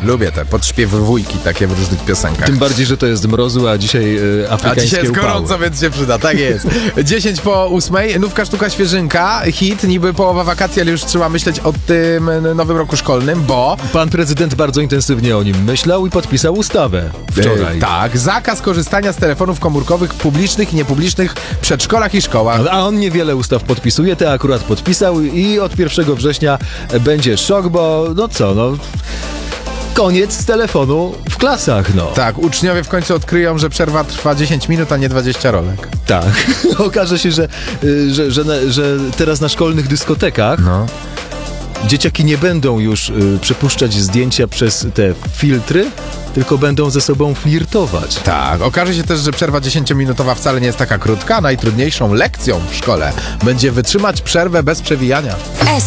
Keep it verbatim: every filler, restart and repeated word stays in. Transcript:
lubię te podśpiewujki takie w różnych piosenkach. Tym bardziej, że to jest mrozu, a dzisiaj e, afrykańskie A dzisiaj jest upały. gorąco, więc się przyda, tak jest. dziesięć po ósmej, nówka sztuka świeżynka, hit, niby połowa wakacji, ale już trzeba myśleć o tym nowym roku szkolnym, bo... Pan prezydent bardzo intensywnie o nim myślał i podpisał ustawę wczoraj. E, tak, zakaz korzystania z telefonów komórkowych w publicznych i niepublicznych przedszkolach i szkołach. A on niewiele ustaw podpisuje, te akurat podpisał i od pierwszego września będzie szok, bo no co, no... Koniec telefonu w klasach, no. Tak, uczniowie w końcu odkryją, że przerwa trwa dziesięć minut, a nie dwadzieścia rolek. Tak. Okaże się, że, że, że, że teraz na szkolnych dyskotekach No. dzieciaki nie będą już y, przepuszczać zdjęcia przez te filtry, tylko będą ze sobą flirtować. Tak, okaże się też, że przerwa dziesięciominutowa wcale nie jest taka krótka. Najtrudniejszą lekcją w szkole będzie wytrzymać przerwę bez przewijania.